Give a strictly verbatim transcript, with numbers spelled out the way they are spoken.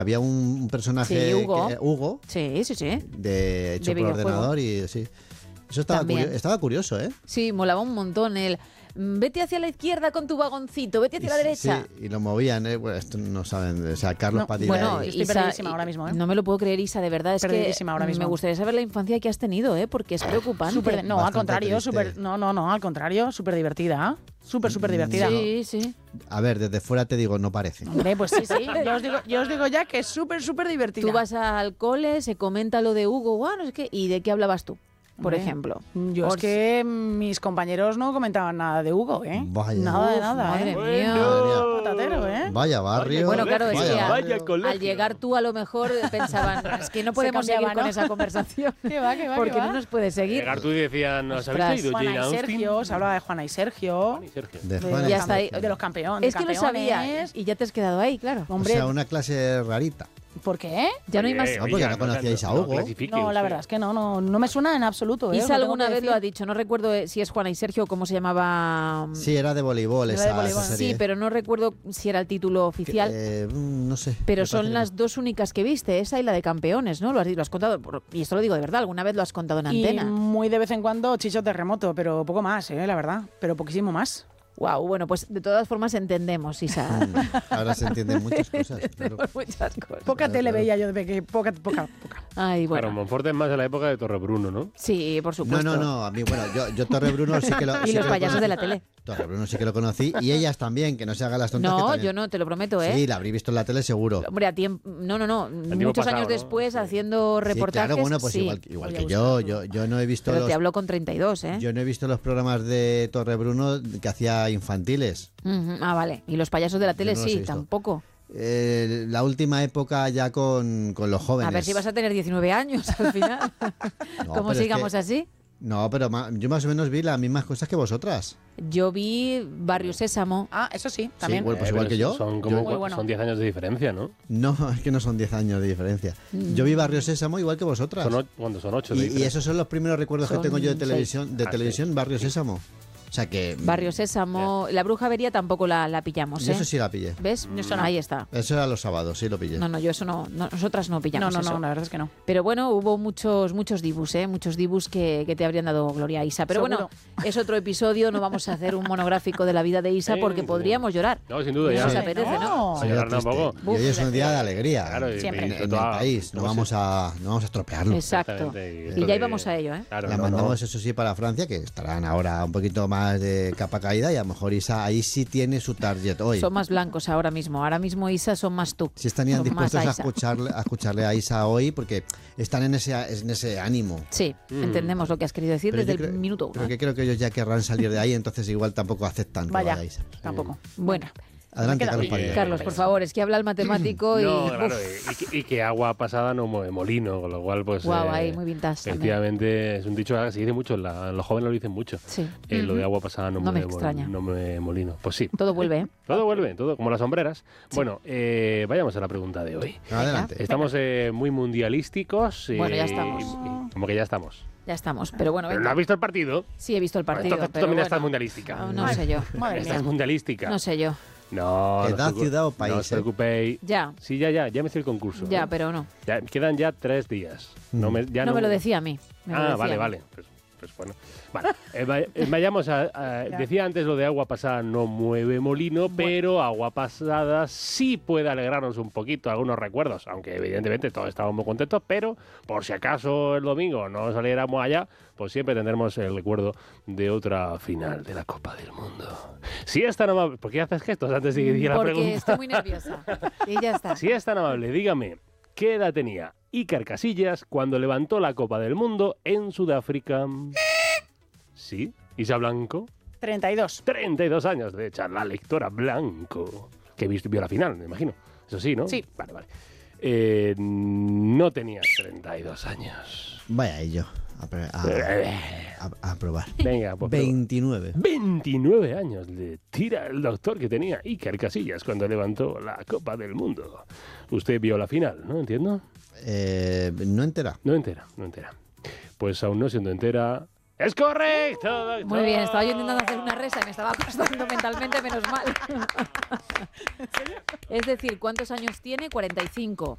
Había un personaje, Sí, Hugo. Que, Hugo Sí, sí, sí. de hecho De por videojuego. ordenador y sí. Eso estaba, También. curio- estaba curioso, ¿eh? Sí, molaba un montón el... Vete hacia la izquierda con tu vagoncito, vete hacia la derecha. Sí, y lo movían, ¿eh? Bueno, esto no saben, o sea, Carlos No, Padilla. Bueno, y- Estoy Isa, perdidísima ahora mismo, ¿eh? No me lo puedo creer, Isa, de verdad. Es que Perdidísima ahora mismo. me gustaría saber la infancia que has tenido, ¿eh? Porque es preocupante. Súper- no, al Bastante contrario, triste. súper, no, no, no, al contrario, súper divertida. Súper, súper divertida. Sí, sí. A ver, desde fuera te digo, no parece. Hombre, pues sí, sí. Yo os digo, yo os digo ya que es súper, súper divertida. Tú vas al cole, se comenta lo de Hugo, guau, no sé qué, ¿y de qué hablabas tú, por Hombre, ejemplo? Yo es Os- que mis compañeros no comentaban nada de Hugo, ¿eh? Vaya. Nada de Uf, nada, madre ¿eh? mía. Bueno. Patatero, ¿eh? Vaya barrio. Bueno, claro, es vaya que a- barrio. Vaya colegio. al llegar tú a lo mejor pensaban, es que no Se podemos cambiaba, seguir con ¿no? esa conversación. ¿Qué va, qué va, Porque qué va? no nos puede seguir. Llegar tú y decían, ¿nos habéis Ostras. leído Juana Jane y Austen? Sergio, se hablaba de Juana y Sergio. Juan y Sergio. De De, Juan los y Ya está ahí. campe- de los campeones. Es que lo campeones. sabía y ya te has quedado ahí, claro. O Hombre, sea, una clase rarita. ¿por qué? Ya no hay Oye, más. oye, No, porque no no conocíais a no Hugo. clasifique No, la usted. verdad es que no, no, no me suena en absoluto. ¿eh? Os Isa lo tengo alguna que vez decir. lo ha dicho, no recuerdo eh, si es Juana y Sergio o cómo se llamaba. mm, Sí, era de voleibol Era esa, de voleibol. esa serie. Sí, pero no recuerdo si era el título oficial. Eh, mm, no sé. Pero me son parece las que dos únicas que viste, esa y la de campeones, ¿no? Lo has, lo has contado, por- y esto lo digo de verdad, alguna vez lo has contado en Y antena. muy de vez en cuando Chicho Terremoto, pero poco más, ¿eh? La verdad. Pero poquísimo más. Wow, bueno, pues de todas formas entendemos, Isa. no. Mm, Ahora se entienden muchas cosas. claro. Entendemos muchas cosas. Poca Claro, tele claro. veía yo de pequeño. Poca, poca, poca. Ay, bueno. Claro, Monforte es más de la época de Torrebruno, ¿no? Sí, por No, supuesto. no, no. A mí, bueno, yo, yo Torre Bruno sí que lo. Y sí los que lo payasos conocí. de la tele. Torre Bruno sí que lo conocí. Y ellas también, que no se hagan las tontas. que No, también- yo no, te lo prometo, ¿eh? Sí, la habrí visto en la tele seguro. Hombre, a tiempo, no, no, no, tiempo muchos pasado, años ¿no? después Sí. haciendo Sí, reportajes. claro, bueno, pues sí. igual, igual Voy que a yo, buscarlo. yo. Yo no he visto Pero los. te hablo con treinta y dos, ¿eh? Yo no he visto los programas de Torre Bruno que hacía infantiles. Ujú, ah, vale. Y los payasos de la tele no los he sí, visto. tampoco. Eh, la última época ya con, con los jóvenes. A ver si vas a tener diecinueve años al final. No, Como pero es sigamos que- así. No, pero ma- yo más o menos vi las mismas cosas que vosotras. Yo vi Barrio Sésamo. Ah, eso sí, también. bueno, pues Eh, igual pero que yo. Son Yo- como Muy bueno. son diez años de diferencia, ¿no? No, es que no son diez años de diferencia. Mm. Yo vi Barrio Sésamo igual que vosotras. Son o- cuando son ocho de y, y diferencia. esos son los primeros recuerdos Son que tengo yo de seis. televisión, de Ah, televisión Barrio Sésamo. O sea que... Barrio Sésamo. La Bruja Avería tampoco la, la pillamos, Yo ¿eh? eso sí la pillé. ¿Ves? Eso no. Ahí está. Eso era los sábados, sí lo pillé. No, no, yo eso no, no- nosotras no No, pillamos no, eso. no, la verdad es que no. Pero bueno, hubo muchos muchos dibus, ¿eh? Muchos dibus que, que te habrían dado gloria, Isa. Pero Seguro. bueno, es otro episodio, no vamos a hacer un monográfico de la vida de Isa Sí, porque sí. podríamos llorar. No, sin duda, No ya. nos apetece, ¿no? Sería llorar triste. tampoco. Y hoy es un día de alegría Claro, y- Siempre. en, y en el toda- país. No pues vamos a, no vamos a estropearlo. Exacto. Exactamente, Y esto ya de- íbamos a ello, ¿eh? Claro, La no, mandamos, no. eso sí, para Francia, que estarán ahora un poquito más de capa caída y a lo mejor Isa ahí sí tiene su target hoy. Son más blancos ahora mismo. Ahora mismo, Isa, son más tú. Si estarían Son dispuestos más a Isa. escucharle, a escucharle a Isa hoy porque están en ese, en ese ánimo. Sí, Mm. entendemos lo que has querido decir Pero desde yo el creo- minuto uno. Pero ¿eh? que creo que ellos ya querrán salir de ahí, entonces igual tampoco aceptan que Vaya, lo hagáis. tampoco. Bueno, Adelante, Me queda Carlos bien. Padilla. Carlos, por favor, es que habla el matemático y... No, claro, uf, y, que- y que agua pasada no mueve molino, con lo cual, pues. Guau, eh, ahí, muy vintage también. Efectivamente, es un dicho que se dice mucho, la- los jóvenes lo dicen mucho. Sí. Eh, Lo de agua pasada no, No me mueve, mol- extraña. no mueve molino. Pues sí. Todo vuelve, ¿eh? Todo vuelve, todo, como las sombreras. Bueno, eh, vayamos a la pregunta de hoy. Adelante. Estamos eh, muy mundialísticos. y- Bueno, ya estamos. y- como que ya estamos. Ya estamos, pero bueno, ¿Pero no venga. has visto el partido? Sí, he visto el partido, Entonces tú pero también bueno. estás mundialística. No, no sé yo. Madre Estás mía. mundialística. No sé yo. No, no Edad, os preocu- ciudad o No país, os eh. preocupéis. Ya, Sí, ya, ya, ya me hice el concurso. ya, ¿eh? pero no. Ya, quedan ya tres días. No me, ya no no, me lo decía a mí. me lo Ah, decía vale, a mí. vale. Pues, pues bueno. Vale. Eh, va- eh, vayamos a, a- Decía antes lo de agua pasada no mueve molino, pero agua pasada sí puede alegrarnos un poquito algunos recuerdos, aunque evidentemente todos estábamos muy contentos, pero por si acaso el domingo no saliéramos allá, pues siempre tendremos el recuerdo de otra final de la Copa del Mundo. Si es tan amable, ¿por qué haces gestos antes de que diga la Porque pregunta? estoy muy nerviosa. Y ya está. Si es tan amable, dígame, ¿qué edad tenía Iker Casillas cuando levantó la Copa del Mundo en Sudáfrica? ¿Sí? ¿Isa Blanco? treinta y dos. treinta y dos años de echar la lectora Blanco. Que viste- vio la final, me imagino. Eso sí, ¿no? Sí. Vale, vale. Eh, no tenías treinta y dos años. Vaya ello. A, pre- a- a- a probar. Venga, pues. veintinueve. veintinueve años le tira el doctor que tenía Iker Casillas cuando levantó la Copa del Mundo. Usted vio la final, ¿no? Entiendo. Eh, no entera. No entera, no entera. Pues aún no siendo entera... ¡Es correcto, doctor! Muy bien, estaba yo intentando hacer una resa y me estaba costando mentalmente, menos mal. Es decir, ¿cuántos años tiene? cuarenta y cinco.